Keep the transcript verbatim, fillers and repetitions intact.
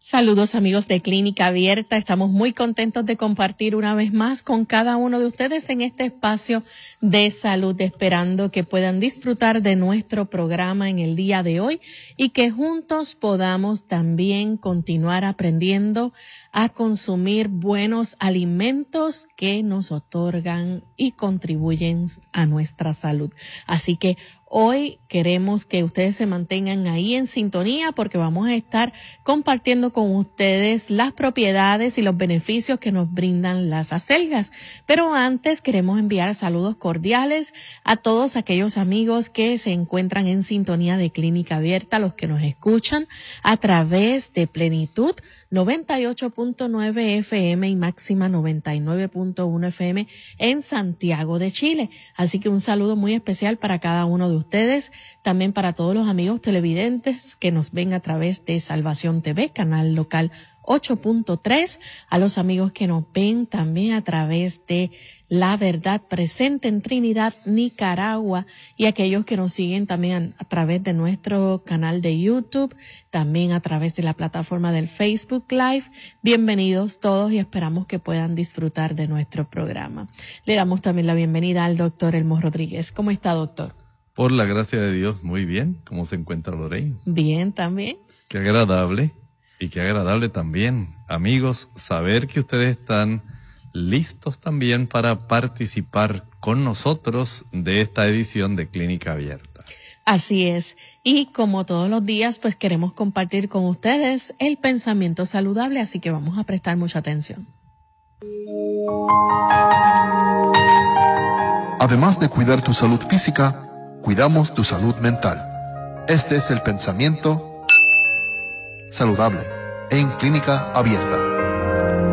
Saludos amigos de Clínica Abierta, estamos muy contentos de compartir una vez más con cada uno de ustedes en este espacio de salud, esperando que puedan disfrutar de nuestro programa en el día de hoy y que juntos podamos también continuar aprendiendo a consumir buenos alimentos que nos otorgan y contribuyen a nuestra salud. Así que hoy queremos que ustedes se mantengan ahí en sintonía porque vamos a estar compartiendo con ustedes las propiedades y los beneficios que nos brindan las acelgas. Pero antes queremos enviar saludos cordiales a todos aquellos amigos que se encuentran en sintonía de Clínica Abierta, los que nos escuchan a través de Plenitud noventa y ocho punto nueve F M y Máxima noventa y nueve punto uno F M en Santiago de Chile. Así que un saludo muy especial para cada uno de ustedes, también para todos los amigos televidentes que nos ven a través de Salvación T V, canal local ocho punto tres, a los amigos que nos ven también a través de La Verdad Presente en Trinidad, Nicaragua, y aquellos que nos siguen también a, a través de nuestro canal de YouTube, también a través de la plataforma del Facebook Live. Bienvenidos todos y esperamos que puedan disfrutar de nuestro programa. Le damos también la bienvenida al doctor Elmo Rodríguez. ¿Cómo está, doctor? Por la gracia de Dios, muy bien. ¿Cómo se encuentra Lorraine? Bien, también. Qué agradable. Y qué agradable también, amigos, saber que ustedes están listos también para participar con nosotros de esta edición de Clínica Abierta. Así es. Y como todos los días, pues queremos compartir con ustedes el pensamiento saludable, así que vamos a prestar mucha atención. Además de cuidar tu salud física, cuidamos tu salud mental. Este es el pensamiento saludable en Clínica Abierta.